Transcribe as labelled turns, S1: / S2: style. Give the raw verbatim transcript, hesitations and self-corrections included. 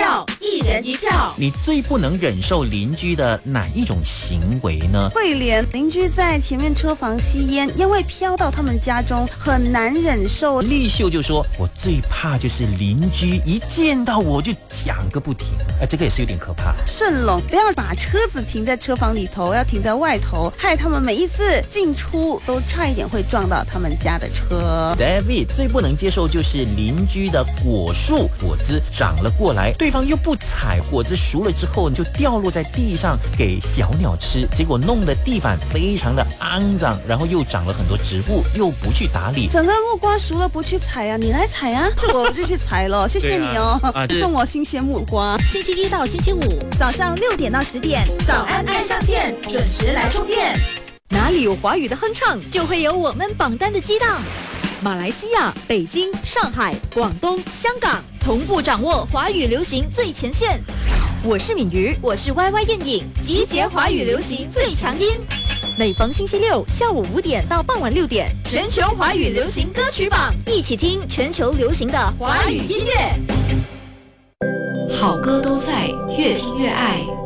S1: 票，一人一票。
S2: 你最不能忍受邻居的哪一种行为呢？
S3: 慧莲，邻居在前面车房吸烟，烟味飘到他们家中，很难忍受。
S2: 丽秀就说：“我最怕就是邻居一见到我就讲个不停。”哎，这个也是有点可怕。
S3: 盛龙，不要把车子停在车房里头，要停在外头，害他们每一次进出都差一点会撞到他们家的车。
S2: David 最不能接受就是邻居的果树果子长了过来，对方又不采，果子熟了之后就掉落在地上给小鸟吃，结果弄得地板非常的肮脏，然后又长了很多植物，又不去打理。
S3: 整个木瓜熟了不去采啊，你来采啊，是我就去采了，谢谢你哦，啊啊、送我新鲜木瓜。
S1: 星期一到星期五早上六点到十点，早安爱上线，准时来充电。
S4: 哪里有华语的哼唱，就会有我们榜单的激荡。马来西亚、北京、上海、广东、香港同步掌握华语流行最前线。我是敏瑜，
S1: 我是 Y Y 燕颖，集结华语流行最强音。
S4: 每逢星期六下午五点到傍晚六点，
S1: 全球华语流行歌曲榜，一起听全球流行的华语音乐。
S5: 好歌都在，越听越爱。